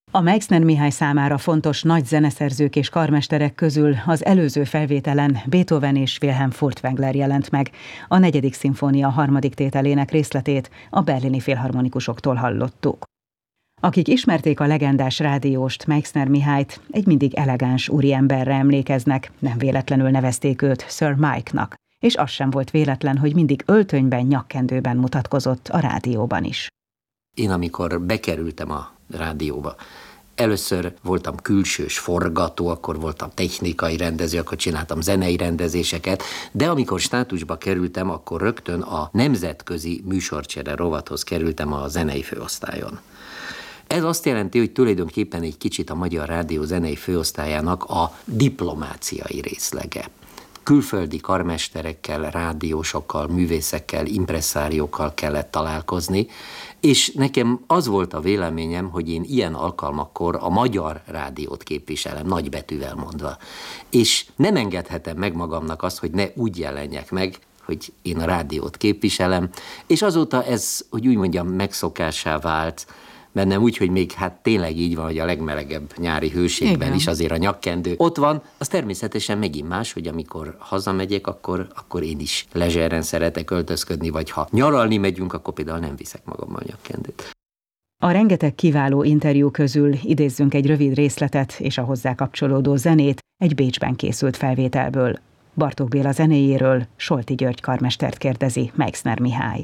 A Meixner Mihály számára fontos nagy zeneszerzők és karmesterek közül az előző felvételen Beethoven és Wilhelm Furtwängler jelent meg. A 4. szimfónia 3. tételének részletét a berlini filharmonikusoktól hallottuk. Akik ismerték a legendás rádióst, Meixner Mihályt, egy mindig elegáns úriemberre emlékeznek, nem véletlenül nevezték őt Sir Mike-nak, és az sem volt véletlen, hogy mindig öltönyben, nyakkendőben mutatkozott a rádióban is. Én amikor bekerültem a rádióba, először voltam külsős forgató, akkor voltam technikai rendező, akkor csináltam zenei rendezéseket, de amikor státusba kerültem, akkor rögtön a nemzetközi műsorcsere rovathoz kerültem a zenei főosztályon. Ez azt jelenti, hogy tulajdonképpen egy kicsit a Magyar Rádió zenei főosztályának a diplomáciai részlege. Külföldi karmesterekkel, rádiósokkal, művészekkel, impresszáriókkal kellett találkozni, és nekem az volt a véleményem, hogy én ilyen alkalmakkor a Magyar Rádiót képviselem, nagybetűvel mondva. És nem engedhetem meg magamnak azt, hogy ne úgy jelenjek meg, hogy én a rádiót képviselem, és azóta ez, hogy úgy mondjam, megszokássá vált, bennem úgy, hogy még hát tényleg így van, hogy a legmelegebb nyári hőségben is azért a nyakkendő ott van, az természetesen megint más, hogy amikor hazamegyek, akkor én is lezseren szeretek öltözködni, vagy ha nyaralni megyünk, akkor például nem viszek magammal nyakkendőt. A rengeteg kiváló interjú közül idézzünk egy rövid részletet és a hozzá kapcsolódó zenét egy Bécsben készült felvételből. Bartók Béla zenéjéről Solti György karmestert kérdezi Meixner Mihály.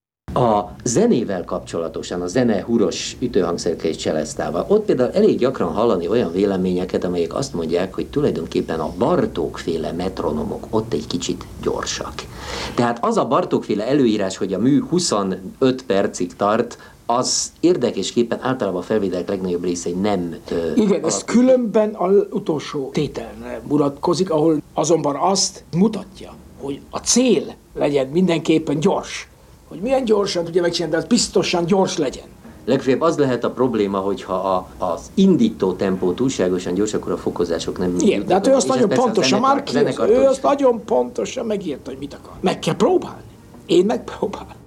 A zenével kapcsolatosan, a zene huros ütőhangszerekkel és cselesztával, ott például elég gyakran hallani olyan véleményeket, amelyek azt mondják, hogy tulajdonképpen a Bartók-féle metronomok ott egy kicsit gyorsak. Tehát az a Bartók-féle előírás, hogy a mű 25 percig tart, az érdekesképpen általában a felvételek legnagyobb részei nem... Igen, ez különben az utolsó tételre mutatkozik, ahol azonban azt mutatja, hogy a cél legyen mindenképpen gyors. Hogy milyen gyorsan tudja megcsinálni, de az biztosan gyors legyen. Legfeljebb az lehet a probléma, hogyha az indító tempó túlságosan gyors, akkor a fokozások nem... Igen, de hát ő azt nagyon pontosan már ő azt nagyon pontosan megírta, hogy mit akar. Meg kell próbálni. Én megpróbálom.